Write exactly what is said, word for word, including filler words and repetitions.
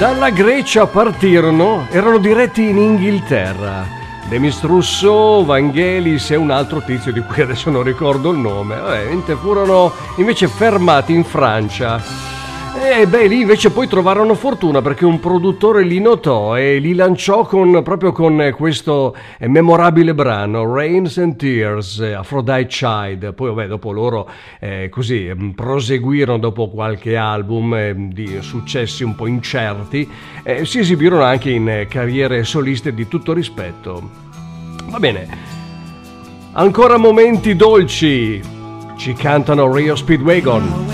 Dalla Grecia partirono, erano diretti in Inghilterra. Demis Rousseau, Vangelis e un altro tizio di cui adesso non ricordo il nome. Vabbè, furono invece fermati in Francia. E beh, lì invece poi trovarono fortuna perché un produttore li notò e li lanciò con, proprio con questo memorabile brano Rains and Tears, Aphrodite Child. Poi vabbè, dopo loro eh, così proseguirono dopo qualche album eh, di successi un po' incerti, eh, si esibirono anche in carriere soliste di tutto rispetto. Va bene, ancora momenti dolci, ci cantano Rio Speedwagon.